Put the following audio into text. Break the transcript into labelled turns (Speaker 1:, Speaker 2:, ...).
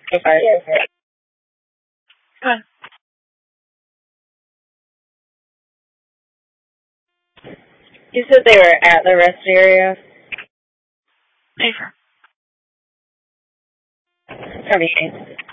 Speaker 1: Okay.
Speaker 2: Go ahead.
Speaker 1: You said they were at the rest area?
Speaker 2: Paper.
Speaker 1: Probably.